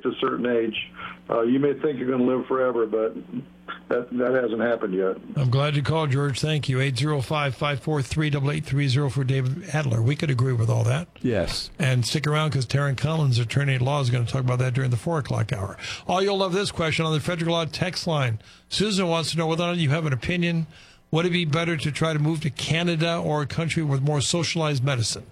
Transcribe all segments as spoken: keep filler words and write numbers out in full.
to a certain age. Uh, you may think you're going to live forever, but that that hasn't happened yet. I'm glad you called, George. Thank you. eight zero five, five four three, eight eight three zero for David Adler. We could agree with all that. Yes. And stick around because Taryn Collins, attorney at law, is going to talk about that during the four o'clock hour. Oh, you'll love this question on the Frederick Law text line. Susan wants to know whether or not you have an opinion. Would it be better to try to move to Canada or a country with more socialized medicine?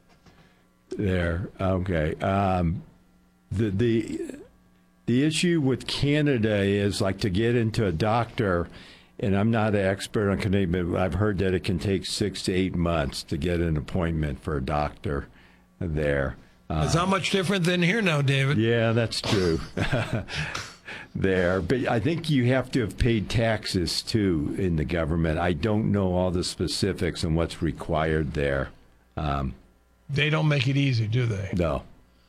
There. Okay. Um, the the the issue with Canada is like to get into a doctor, and I'm not an expert on Canadian, but I've heard that it can take six to eight months to get an appointment for a doctor there. Uh, it's not much different than here now, David. Yeah, that's true. There, but I think you have to have paid taxes too in the government. I don't know all the specifics and what's required there. Um, they don't make it easy, do they? No.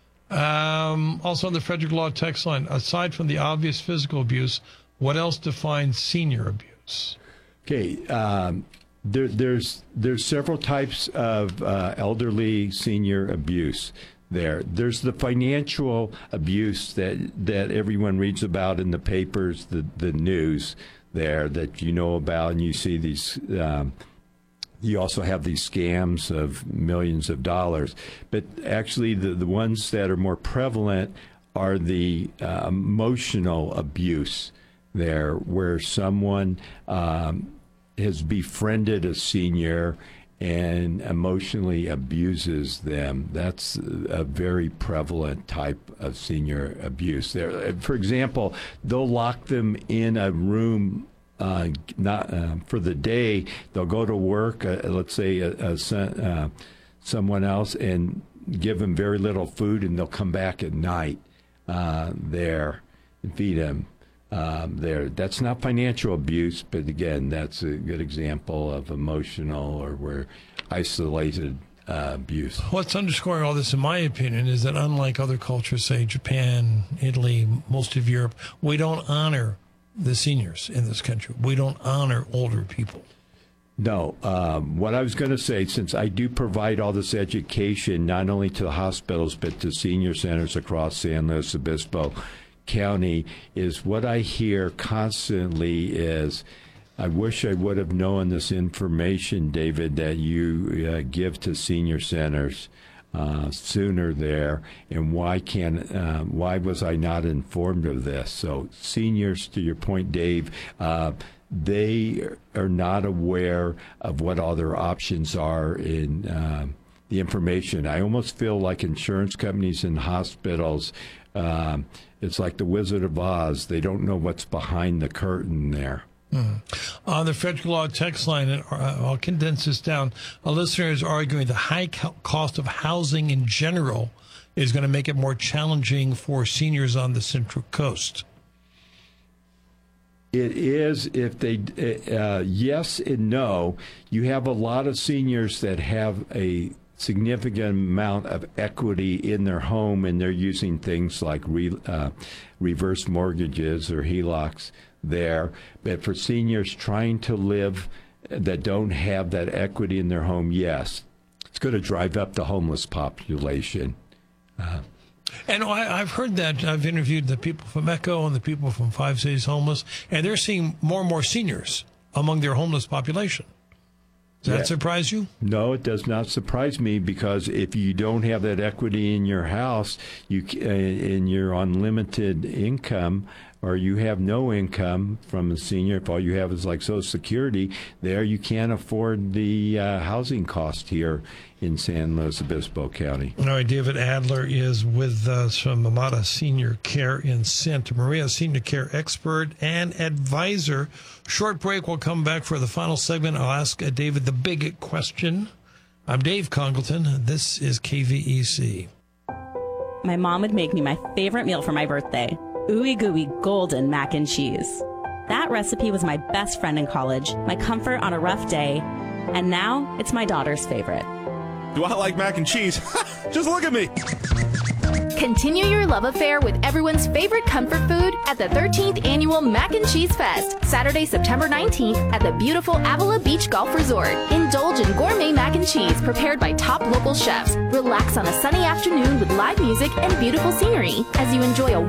Um, also on the Frederick Law text line, aside from the obvious physical abuse, what else defines senior abuse? Okay, um, there, there's there's several types of uh, elderly senior abuse. There, there's the financial abuse that that everyone reads about in the papers, the the news. There that you know about, and you see these. Um, You also have these scams of millions of dollars. But actually, the, the ones that are more prevalent are the uh, emotional abuse there, where someone um, has befriended a senior and emotionally abuses them. That's a very prevalent type of senior abuse there. For example, they'll lock them in a room Uh, not uh, for the day. They'll go to work, uh, let's say a, a son, uh, someone else, and give them very little food, and they'll come back at night uh, there and feed them um, there. That's not financial abuse, but again, that's a good example of emotional or where isolated uh, abuse. What's underscoring all this, in my opinion, is that unlike other cultures, say Japan, Italy, most of Europe, we don't honor the seniors in this country. We don't honor older people. No. Um, what I was going to say, since I do provide all this education, not only to the hospitals, but to senior centers across San Luis Obispo County, is what I hear constantly is, I wish I would have known this information, David, that you uh, give to senior centers Uh, sooner there, and why can uh, why was I not informed of this? So seniors, to your point, Dave, uh, they are not aware of what other options are in uh, the information. I almost feel like insurance companies and hospitals, um, it's like the Wizard of Oz. They don't know what's behind the curtain there. Mm. On the Frederick Law text line, and I'll condense this down, a listener is arguing the high co- cost of housing in general is going to make it more challenging for seniors on the Central Coast. It is if they, uh, yes and no. You have a lot of seniors that have a significant amount of equity in their home, and they're using things like re, uh, reverse mortgages or H E L O Cs there. But for seniors trying to live that don't have that equity in their home, yes, it's going to drive up the homeless population. Uh, and I, I've heard that. I've interviewed the people from ECHO and the people from Five Cities Homeless, and they're seeing more and more seniors among their homeless population. Does that yeah. surprise you? No, it does not surprise me, because if you don't have that equity in your house, you uh, and you're on limited income, or you have no income from a senior, if all you have is like Social Security, there you can't afford the uh, housing cost here in San Luis Obispo County. All right, David Adler is with us from Amada Senior Care in Santa Maria, senior care expert and advisor. Short break. We'll come back for the final segment. I'll ask uh, David the big question. I'm Dave Congleton. This is K V E C. My mom would make me my favorite meal for my birthday, ooey gooey golden mac and cheese. That recipe was my best friend in college, my comfort on a rough day, and now it's my daughter's favorite. Do I like mac and cheese? Just look at me. Continue your love affair with everyone's favorite comfort food at the thirteenth Annual Mac and Cheese Fest, Saturday, September nineteenth at the beautiful Avila Beach Golf Resort. Indulge in gourmet mac and cheese prepared by top local chefs. Relax on a sunny afternoon with live music and beautiful scenery as you enjoy a